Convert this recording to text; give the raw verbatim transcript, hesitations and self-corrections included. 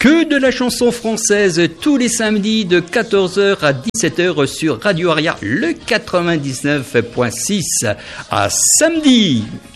Que de la chanson française tous les samedis de quatorze heures à dix-sept heures sur Radio Aria, le quatre-vingt-dix-neuf point six. À samedi!